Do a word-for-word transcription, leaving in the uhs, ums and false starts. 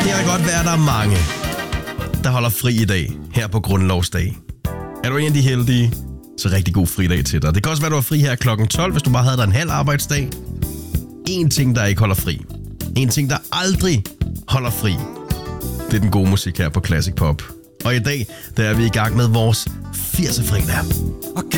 kan da godt være, at der er mange, der holder fri i dag, her på Grundlovsdag. Er du en af de heldige, så rigtig god fridag til dig. Det kan også være, at du er fri her klokken tolv, hvis du bare havde dig en halv arbejdsdag. En ting, der ikke holder fri. En ting, der aldrig holder fri. Det er den gode musik her på Classic Pop. Og i dag, der er vi i gang med vores firserne fredag.